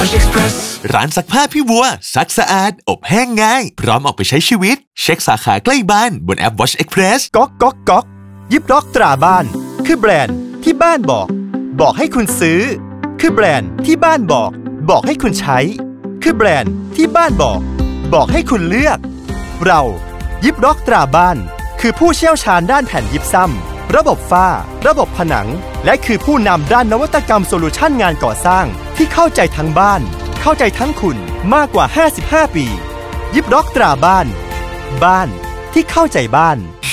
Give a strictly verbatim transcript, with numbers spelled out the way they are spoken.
Wash Express ร้านซักผ้าพี่วัวซักสะอาดอบแห้งง่ายพร้อมออกไปใช้ชีวิตเช็คสาขาใกล้บ้านบนแอป Wash Express ก๊อกก๊อกก๊อกยิบล็อกตราบ้านคือแบรนด์ที่บ้านบอกบอกให้คุณซื้อคือแบรนด์ที่บ้านบอกบอกให้คุณใช้คือแบรนด์ที่บ้านบอกบอกให้คุณเลือกเรายิบล็อกตราบ้านคือผู้เชี่ยวชาญด้านแผ่นยิบซ้ำระบบฝ้าระบบผนังและคือผู้นำด้านนวัตกรรมโซลูชันงานก่อสร้างที่เข้าใจทั้งบ้านเข้าใจทั้งคุณมากกว่าห้าสิบห้าปียิบล็อกตราบ้านบ้านที่เข้าใจบ้าน